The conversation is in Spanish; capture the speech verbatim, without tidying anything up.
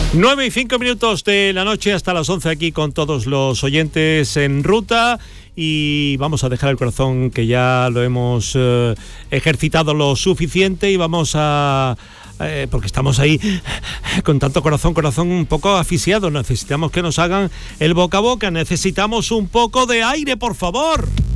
nueve y cinco minutos de la noche hasta las once aquí con todos los oyentes en ruta y vamos a dejar el corazón que ya lo hemos eh, ejercitado lo suficiente y vamos a... Eh, porque estamos ahí con tanto corazón, corazón un poco asfixiado. Necesitamos que nos hagan el boca a boca, necesitamos un poco de aire, por favor.